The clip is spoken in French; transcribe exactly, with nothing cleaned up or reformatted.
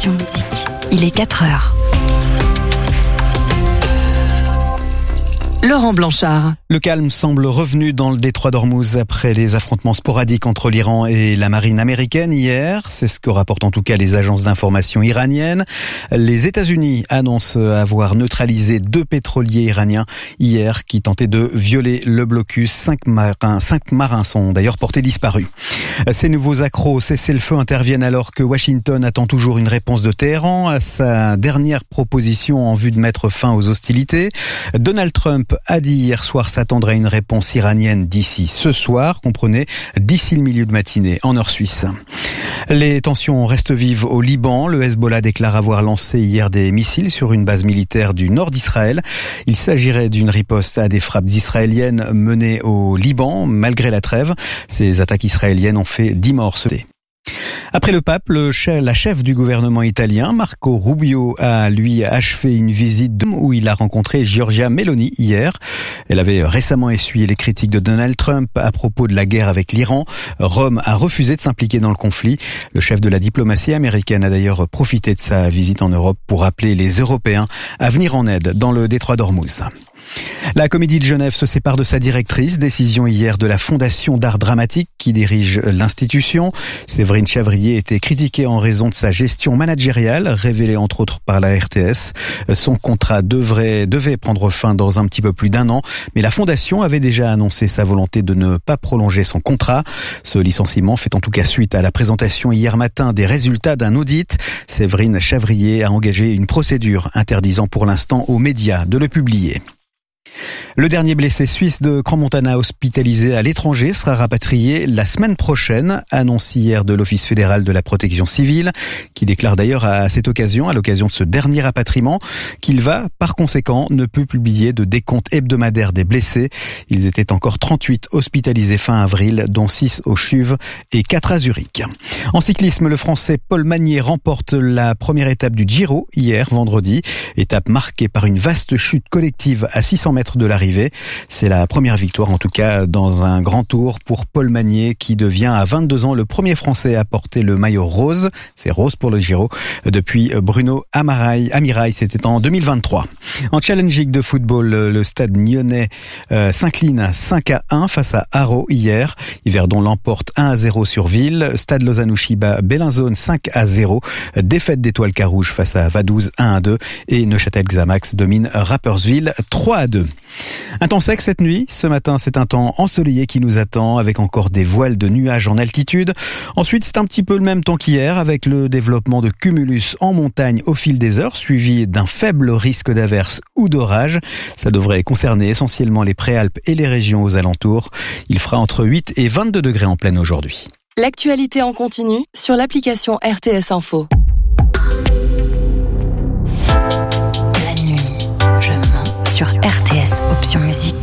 Option Musique. Il est quatre heures. Laurent Blanchard. Le calme semble revenu dans le détroit d'Ormuz après les affrontements sporadiques entre l'Iran et la marine américaine hier. C'est ce que rapportent en tout cas les agences d'information iraniennes. Les États-Unis annoncent avoir neutralisé deux pétroliers iraniens hier qui tentaient de violer le blocus. Cinq marins, cinq marins sont d'ailleurs portés disparus. Ces nouveaux accros cessez-le-feu interviennent alors que Washington attend toujours une réponse de Téhéran à sa dernière proposition en vue de mettre fin aux hostilités. Donald Trump a dit hier soir s'attendre à une réponse iranienne d'ici ce soir, comprenez, d'ici le milieu de matinée en heure suisse. Les tensions restent vives au Liban. Le Hezbollah déclare avoir lancé hier des missiles sur une base militaire du nord d'Israël. Il s'agirait d'une riposte à des frappes israéliennes menées au Liban, malgré la trêve. Ces attaques israéliennes ont fait dix morts ce matin. Après le pape, le chef, la chef du gouvernement italien, Marco Rubio, a lui achevé une visite où il a rencontré Giorgia Meloni hier. Elle avait récemment essuyé les critiques de Donald Trump à propos de la guerre avec l'Iran. Rome a refusé de s'impliquer dans le conflit. Le chef de la diplomatie américaine a d'ailleurs profité de sa visite en Europe pour appeler les Européens à venir en aide dans le détroit d'Ormuz. La Comédie de Genève se sépare de sa directrice, décision hier de la Fondation d'art dramatique qui dirige l'institution. Séverine Chavrier était critiquée en raison de sa gestion managériale, révélée entre autres par la R T S. Son contrat devrait, devait prendre fin dans un petit peu plus d'un an, mais la Fondation avait déjà annoncé sa volonté de ne pas prolonger son contrat. Ce licenciement fait en tout cas suite à la présentation hier matin des résultats d'un audit. Séverine Chavrier a engagé une procédure interdisant pour l'instant aux médias de le publier. Le dernier blessé suisse de Crans-Montana hospitalisé à l'étranger sera rapatrié la semaine prochaine, annonce hier de l'Office fédéral de la protection civile, qui déclare d'ailleurs à cette occasion, à l'occasion de ce dernier rapatriement, qu'il va, par conséquent, ne peut publier de décompte hebdomadaire des blessés. Ils étaient encore trente-huit hospitalisés fin avril, dont six au CHUV et quatre à Zurich. En cyclisme, le Français Paul Magnier remporte la première étape du Giro hier, vendredi, étape marquée par une vaste chute collective à six cents mètres de l'arrivée. C'est la première victoire en tout cas dans un grand tour pour Paul Magnier qui devient à vingt-deux ans le premier Français à porter le maillot rose. C'est rose pour le Giro. Depuis Bruno Amirail, Amirail c'était en deux mille vingt-trois. En Challenge League de football, le stade nyonnais euh, s'incline cinq à un face à Haro hier. Yverdon l'emporte un à zéro sur Ville. Stade Lausanne-Ouchiba, Bellinzone cinq à zéro. Défaite d'Étoile Carouge face à Vadouze un à deux. Et Neuchâtel-Xamax domine Rapperswil trois à deux. Un temps sec cette nuit. Ce matin, c'est un temps ensoleillé qui nous attend avec encore des voiles de nuages en altitude. Ensuite, c'est un petit peu le même temps qu'hier avec le développement de cumulus en montagne au fil des heures, suivi d'un faible risque d'averse ou d'orage. Ça devrait concerner essentiellement les Préalpes et les régions aux alentours. Il fera entre huit et vingt-deux degrés en pleine aujourd'hui. L'actualité en continu sur l'application R T S Info. La nuit, je mens sur R T S Option Musique.